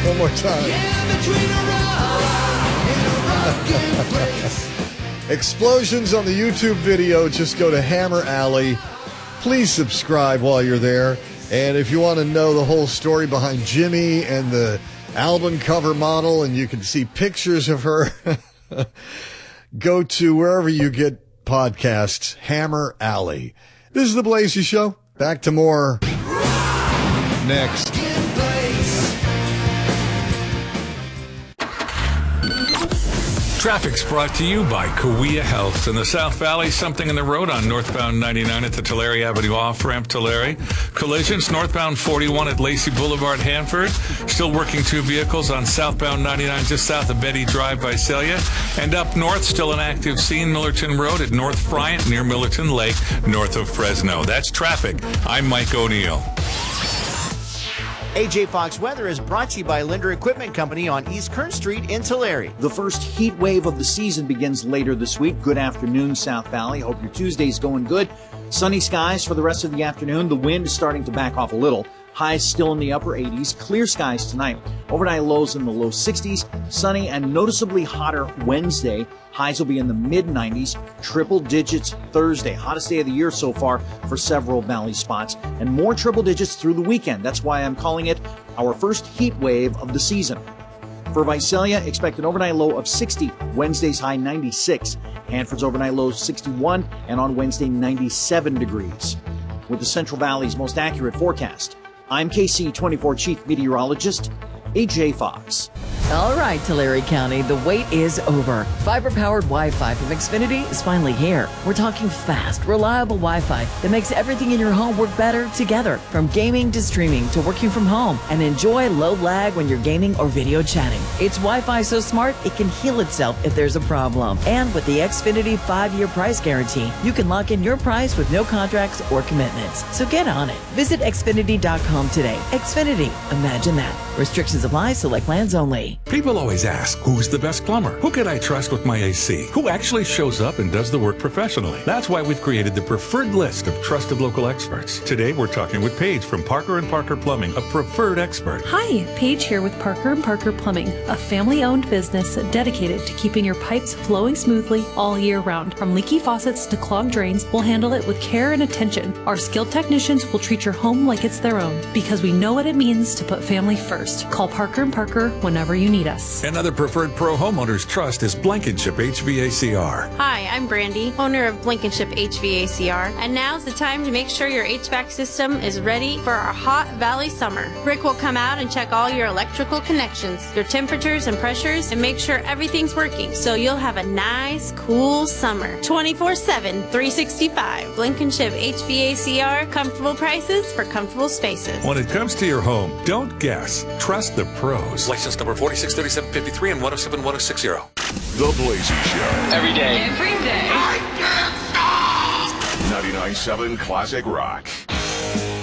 One more time. Explosions on the YouTube video. Just go to Hammer Alley. Please subscribe while you're there. And if you want to know the whole story behind Jimmy and the album cover model, and you can see pictures of her, go to wherever you get podcasts, Hammer Alley. This is The Blazy Show. Back to more next. Traffic's brought to you by Cahuilla Health. In the South Valley, something in the road on northbound 99 at the Tulare Avenue off-ramp Tulare. Collisions northbound 41 at Lacey Boulevard, Hanford. Still working two vehicles on southbound 99 just south of Betty Drive, Visalia. And up north, still an active scene, Millerton Road at North Friant near Millerton Lake, north of Fresno. That's traffic. I'm Mike O'Neill. AJ Fox Weather is brought to you by Linder Equipment Company on East Kern Street in Tulare. The first heat wave of the season begins later this week. Good afternoon, South Valley. Hope your Tuesday's going good. Sunny skies for the rest of the afternoon. The wind is starting to back off a little. Highs still in the upper 80s. Clear skies tonight. Overnight lows in the low 60s. Sunny and noticeably hotter Wednesday. Highs will be in the mid-90s. Triple digits Thursday. Hottest day of the year so far for several valley spots. And more triple digits through the weekend. That's why I'm calling it our first heat wave of the season. For Visalia, expect an overnight low of 60. Wednesday's high 96. Hanford's overnight low 61. And on Wednesday, 97 degrees. With the Central Valley's most accurate forecast, I'm KC24 Chief Meteorologist, AJ Fox. All right, Tulare County, the wait is over. Fiber-powered Wi-Fi from Xfinity is finally here. We're talking fast, reliable Wi-Fi that makes everything in your home work better together. From gaming to streaming to working from home. And enjoy low lag when you're gaming or video chatting. It's Wi-Fi so smart, it can heal itself if there's a problem. And with the Xfinity 5-year price guarantee, you can lock in your price with no contracts or commitments. So get on it. Visit Xfinity.com today. Xfinity. Imagine that. Restrictions apply. Select plans only. People always ask, who's the best plumber? Who can I trust with my AC? Who actually shows up and does the work professionally? That's why we've created the preferred list of trusted local experts. Today, we're talking with Paige from Parker & Parker Plumbing, a preferred expert. Hi, Paige here with Parker & Parker Plumbing, a family-owned business dedicated to keeping your pipes flowing smoothly all year round. From leaky faucets to clogged drains, we'll handle it with care and attention. Our skilled technicians will treat your home like it's their own because we know what it means to put family first. Call Parker & Parker whenever you need us. Another preferred pro homeowners trust is Blankenship HVACR. Hi, I'm Brandy, owner of Blankenship HVACR, and now's the time to make sure your HVAC system is ready for our hot valley summer. Rick will come out and check all your electrical connections, your temperatures and pressures, and make sure everything's working so you'll have a nice, cool summer. 24/7, 365. Blankenship HVACR, comfortable prices for comfortable spaces. When it comes to your home, don't guess. Trust the pros. License number 463753 and 107160. The Blazy Show. Every day. Every day. I can't stop! 99.7 Classic Rock.